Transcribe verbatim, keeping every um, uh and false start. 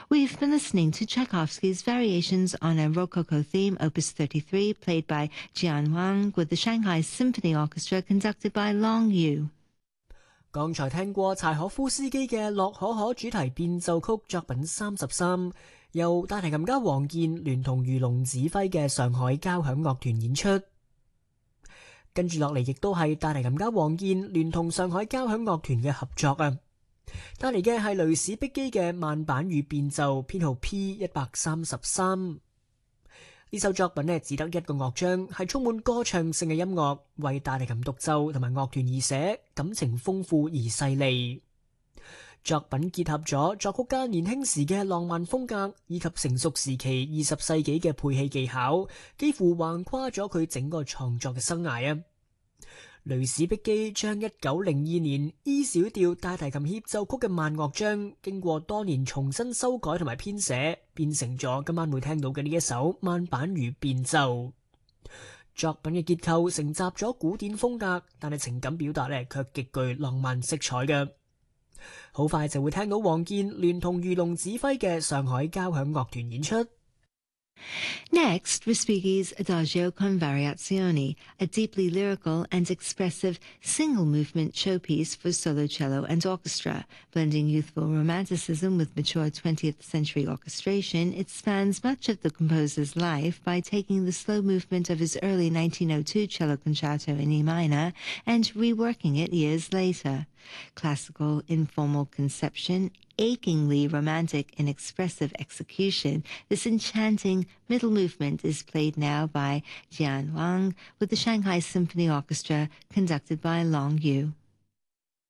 We've been listening to Tchaikovsky's Variations on a Rococo Theme, Opus thirty-three, played by Jian Wang with the Shanghai Symphony Orchestra, conducted by Long Yu. 剛才聽過柴可夫斯基嘅《洛可可》主題變奏曲作品三十三，由大提琴家黃健聯同魚龍指揮嘅上海交響樂團演出。跟住落嚟亦都係大提琴家黃健聯同上海交響樂團嘅合作啊！帶嚟嘅係雷史碧基嘅慢板與變奏編號 P 一百三十三。呢首作品呢只得一個樂章，係充滿歌唱性嘅音樂，為大提琴獨奏同埋樂團而寫，感情豐富而細膩。作品結合咗作曲家年輕時嘅浪漫風格，以及成熟時期二十世紀嘅配器技巧，幾乎橫跨咗佢整個創作嘅生涯啊！雷史碧基將一九零二年 E 小調大提琴協奏曲嘅慢樂章，經過多年重新修改同埋編寫，變成咗今晚會聽到嘅呢一首慢板與變奏。作品嘅結構承襲咗古典風格，但係情感表達咧卻極具浪漫色彩嘅。好快就會聽到黃健聯同魚龍指揮嘅上海交響樂團演出。 Next, Respighi's Adagio con Variazioni, a deeply lyrical and expressive single-movement showpiece for solo cello and orchestra. Blending youthful romanticism with mature twentieth century orchestration, it spans much of the composer's life by taking the slow movement of his early nineteen oh two cello concerto in E minor and reworking it years later. Classical, informal conception, achingly romantic and expressive execution, this enchanting middle movement is played now by Jian Wang with the Shanghai Symphony Orchestra, conducted by Long Yu.